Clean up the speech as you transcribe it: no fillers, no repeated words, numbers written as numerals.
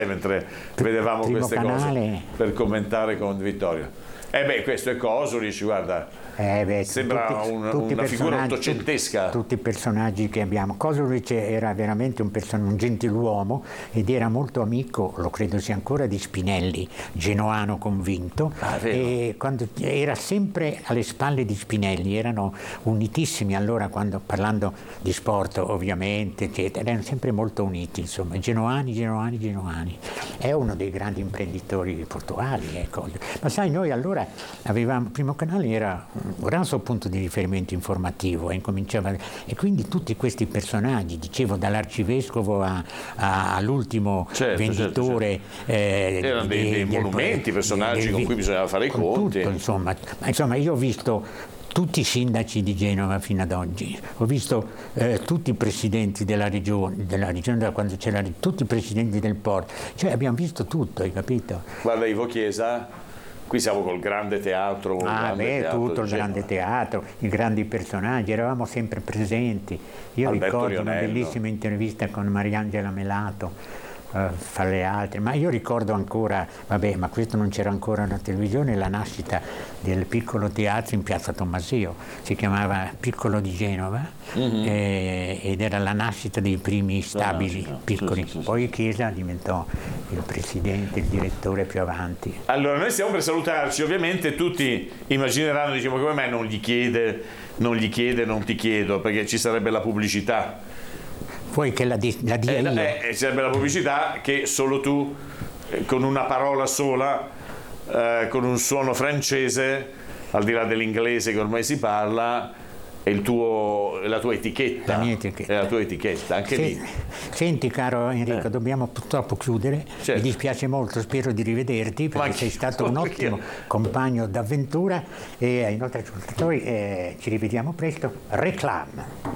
mentre vedevamo Primo queste canale. cose per commentare con Vittorio. Questo è Cosulic, guarda. Sembra una figura ottocentesca. Tutti i personaggi che abbiamo. Cosulic era veramente un gentiluomo ed era molto amico, lo credo sia ancora, di Spinelli, genoano convinto, e era sempre alle spalle di Spinelli, erano unitissimi allora, parlando di sport ovviamente, eccetera, erano sempre molto uniti, insomma, genoani. È uno dei grandi imprenditori portuali, ecco. Ma sai, noi allora avevamo, Primo Canale era un gran suo punto di riferimento informativo, e quindi tutti questi personaggi, dicevo, dall'arcivescovo all'ultimo venditore, erano dei monumenti, personaggi con cui bisognava fare i conti. Tutto, insomma, io ho visto tutti i sindaci di Genova fino ad oggi, ho visto tutti i presidenti della regione da quando c'era, tutti i presidenti del porto, cioè abbiamo visto tutto, hai capito? Guarda Ivo Chiesa, qui siamo col grande teatro. Tutto il grande teatro, i grandi personaggi, eravamo sempre presenti. Io Alberto ricordo una bellissima intervista con Mariangela Melato, fra le altre, ma io ricordo ancora, ma questo non c'era ancora una televisione, la nascita del piccolo teatro in Piazza Tommaseo, si chiamava Piccolo di Genova, ed era la nascita dei primi stabili piccoli. Poi Chiesa diventò il presidente, il direttore più avanti. Allora noi stiamo per salutarci, ovviamente tutti immagineranno, diciamo, come mai non ti chiedo, perché ci sarebbe la pubblicità. Vuoi che la dia io? Sarebbe la pubblicità che solo tu, con una parola sola, con un suono francese, al di là dell'inglese che ormai si parla, è la tua etichetta. La mia etichetta. È la tua etichetta, anche lì. Senti, caro Enrico, dobbiamo purtroppo chiudere. Certo. Mi dispiace molto, spero di rivederti, perché sei stato un ottimo compagno d'avventura, e ai nostri ascoltatori ci rivediamo presto. Reclame.